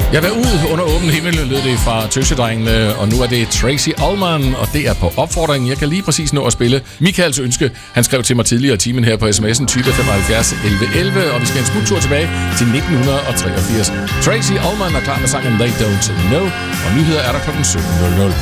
Jeg var ude under åben himmel, lød det fra Tøsedrengene, og nu er det Tracy Ullman, og det er på opfordringen. Jeg kan lige præcis nå at spille Michaels ønske. Han skrev til mig tidligere i timen her på sms'en type 75 11 11, og vi skal en smuttur tilbage til 1983. Tracy Ullman er klar med sangen They Don't Know, og nyheder er der kl. 17.00.